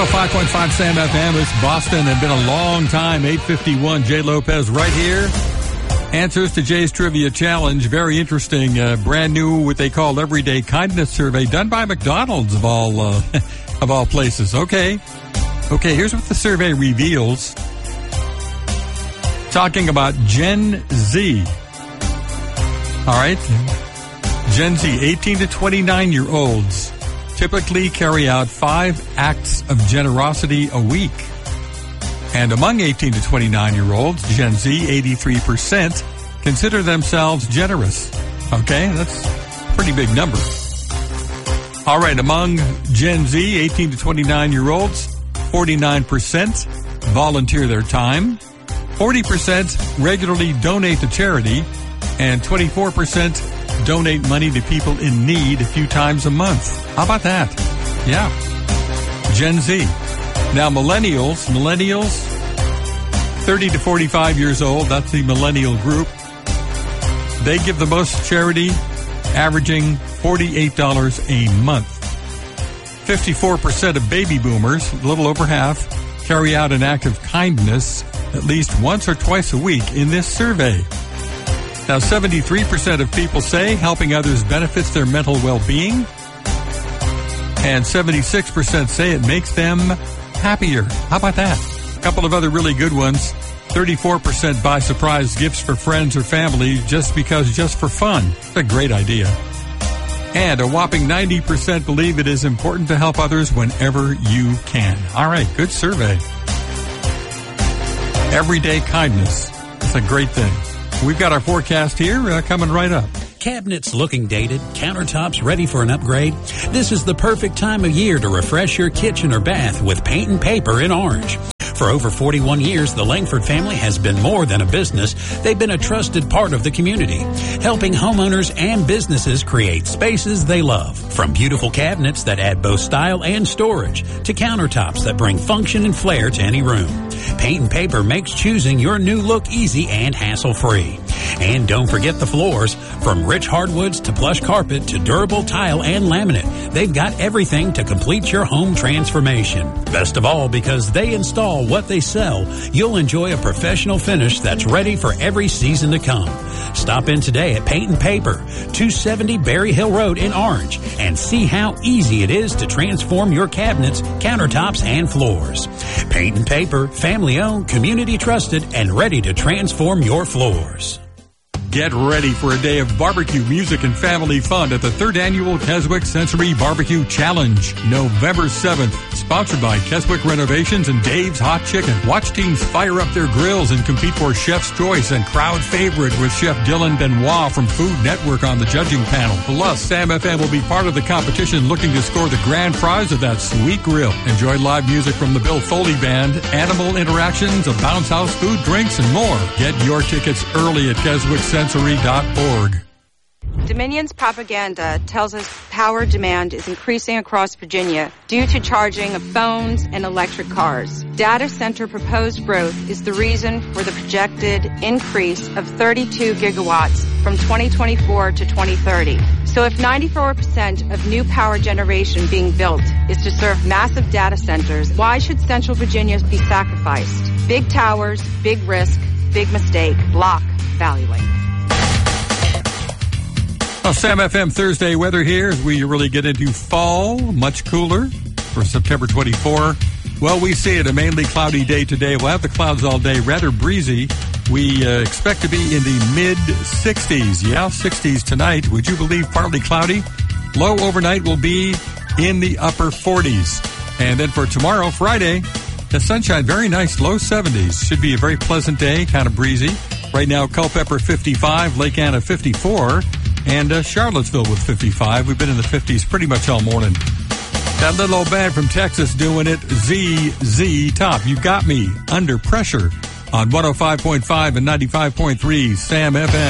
105.5 Sam FM. It's Boston. It's been a long time. 8:51. Jay Lopez right here. Answers to Jay's Trivia Challenge. Very interesting. Brand new, what they call Everyday Kindness Survey done by McDonald's of all of all places. Okay, here's what the survey reveals. Talking about Gen Z. All right. Gen Z, 18 to 29-year-olds, typically carry out 5 acts of generosity a week. And among 18 to 29-year-olds, Gen Z, 83% consider themselves generous. Okay, that's a pretty big number. All right, among Gen Z, 18 to 29-year-olds, 49% volunteer their time, 40% regularly donate to charity, and 24% donate money to people in need a few times a month. How about that? Yeah. Gen Z. Now, millennials, 30 to 45 years old, that's the millennial group. They give the most charity, averaging $48 a month. 54% of baby boomers, a little over half, carry out an act of kindness at least once or twice a week in this survey. Now, 73% of people say helping others benefits their mental well-being, and 76% say it makes them happier. How about that? A couple of other really good ones. 34% buy surprise gifts for friends or family just for fun. It's a great idea. And a whopping 90% believe it is important to help others whenever you can. All right, good survey. Everyday kindness. It's a great thing. We've got our forecast here coming right up. Cabinets looking dated, countertops ready for an upgrade. This is the perfect time of year to refresh your kitchen or bath with Paint and Paper in Orange. For over 41 years, the Langford family has been more than a business. They've been a trusted part of the community, helping homeowners and businesses create spaces they love. From beautiful cabinets that add both style and storage to countertops that bring function and flair to any room. Paint and Paper makes choosing your new look easy and hassle-free. And don't forget the floors. From rich hardwoods to plush carpet to durable tile and laminate, they've got everything to complete your home transformation. Best of all, because they install what they sell, you'll enjoy a professional finish that's ready for every season to come. Stop in today at Paint and Paper, 270 Berry Hill Road in Orange, and see how easy it is to transform your cabinets, countertops, and floors. Paint and Paper, family-owned, community-trusted, and ready to transform your floors. Get ready for a day of barbecue, music, and family fun at the 3rd Annual Keswick Sensory Barbecue Challenge, November 7th. Sponsored by Keswick Renovations and Dave's Hot Chicken. Watch teams fire up their grills and compete for Chef's Choice and Crowd Favorite with Chef Dylan Benoit from Food Network on the judging panel. Plus, Sam FM will be part of the competition looking to score the grand prize of that sweet grill. Enjoy live music from the Bill Foley Band, animal interactions, a bounce house, food, drinks, and more. Get your tickets early at KeswickSensory.org. Dominion's propaganda tells us power demand is increasing across Virginia due to charging of phones and electric cars. Data center proposed growth is the reason for the projected increase of 32 gigawatts from 2024 to 2030. So if 94% of new power generation being built is to serve massive data centers, why should Central Virginia be sacrificed? Big towers, big risk, big mistake. Block valuing. Well, Sam FM Thursday weather here as we really get into fall, much cooler for September 24. Well, we see it, a mainly cloudy day today. We'll have the clouds all day, rather breezy. We expect to be in the mid-60s. Yeah, 60s tonight. Would you believe partly cloudy? Low overnight will be in the upper 40s. And then for tomorrow, Friday, the sunshine, very nice, low 70s. Should be a very pleasant day, kind of breezy. Right now, Culpeper 55, Lake Anna 54. And Charlottesville with 55. We've been in the 50s pretty much all morning. That little old band from Texas doing it, ZZ Top. You got me under pressure on 105.5 and 95.3 Sam FM.